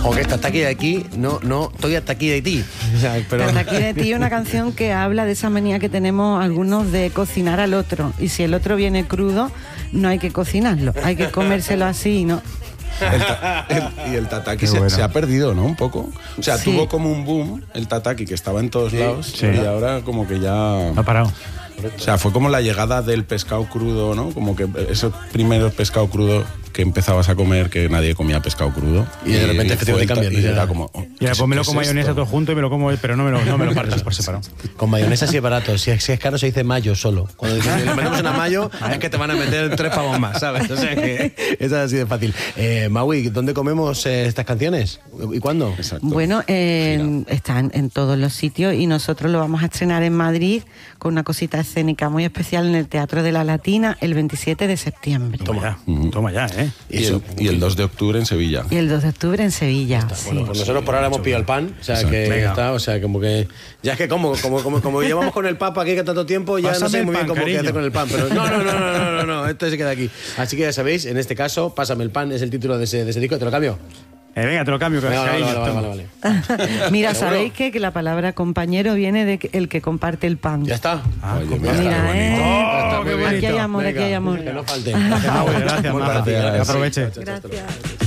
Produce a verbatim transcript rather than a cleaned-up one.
O que está hasta aquí de aquí, no, no, estoy hasta aquí de ti. O sea, pero... Hasta aquí de ti, una canción que habla de esa manía que tenemos algunos de cocinar al otro. Y si el otro viene crudo, no hay que cocinarlo, hay que comérselo así, ¿no? El ta- el- y el tataki se, se ha perdido, ¿no? Un poco. O sea, Sí. tuvo como un boom el tataki que estaba en todos Sí, lados sí. y ahora como que ya... Ha parado. O sea, fue como la llegada del pescado crudo, ¿no? Como que esos primeros pescado crudo que empezabas a comer, que nadie comía pescado crudo. Y de repente fue el ta- cambian, Y ya. era como... oh, Y ahora ¿qué pues me lo es con mayonesa esto? todo junto y me lo como, pero no me lo, no me lo partes por separado. Con mayonesa sí es barato. Si es, si es caro se dice mayo solo. Cuando dicen, le metemos una mayo, es que te van a meter tres pavos más, ¿sabes? O sea que es así de fácil. Eh, Maui, ¿dónde comemos eh, estas canciones? ¿Y cuándo? Exacto. Bueno, eh, están en todos los sitios y nosotros lo vamos a estrenar en Madrid con una cosita escénica muy especial en el Teatro de la Latina el veintisiete de septiembre. Toma ya, toma ya, ¿eh? Y el, y el dos de octubre en Sevilla. Y el dos de octubre en Sevilla. Sí. Bueno, pues nosotros por ahora hemos pillado el pan, o sea Exacto. que Venga. está, o sea, como que ya es que como como como, como llevamos con el Papa aquí que tanto tiempo, ya Pásame no sé el muy bien pan, cómo qué cariño. hacer con el pan, pero no, no, no, no, no, no, no, este se queda aquí. Así que ya sabéis, en este caso, Pásame el pan es el título de ese, de ese disco, te lo cambio. Eh, venga, te lo cambio, Venga, vale, cariño. vale, vale, toma. vale, vale. Mira, ¿Seguro? ¿sabéis qué? Que la palabra compañero viene de que- el que comparte el pan. Ya está. Ah, Oye, mira, mira, Mira, qué ¿eh? Oh, qué bonito. Aquí hay amor, aquí Venga, hay amor. que no falte. Ah, bueno, gracias, Muchas Marta. gracias. Que aproveche. Gracias.